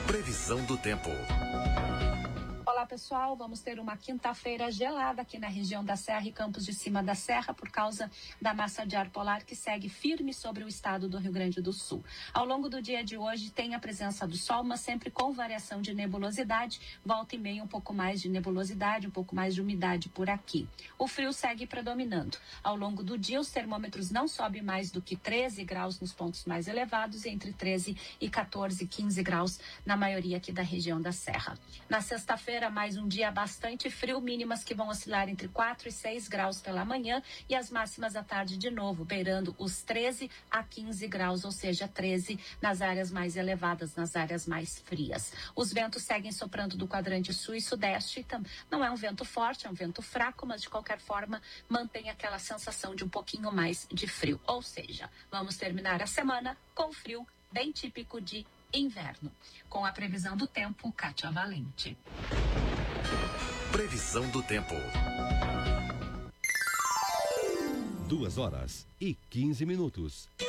Previsão do tempo. Olá pessoal, vamos ter uma quinta-feira gelada aqui na região da Serra e Campos de Cima da Serra por causa da massa de ar polar que segue firme sobre o estado do Rio Grande do Sul. Ao longo do dia de hoje tem a presença do sol, mas sempre com variação de nebulosidade, volta e meia um pouco mais de nebulosidade, um pouco mais de umidade por aqui. O frio segue predominando. Ao longo do dia os termômetros não sobem mais do que 13 graus nos pontos mais elevados e entre 13 e 14, 15 graus na maioria aqui da região da Serra. Na sexta-feira mais um dia bastante frio, mínimas que vão oscilar entre 4 e 6 graus pela manhã e as máximas à tarde de novo, beirando os 13 a 15 graus, ou seja, 13 nas áreas mais elevadas, nas áreas mais frias. Os ventos seguem soprando do quadrante sul e sudeste, não é um vento forte, é um vento fraco, mas de qualquer forma mantém aquela sensação de um pouquinho mais de frio, ou seja, vamos terminar a semana com frio bem típico de inverno. Com a previsão do tempo, Kátia Valente. Previsão do tempo. 2 horas e 15 minutos.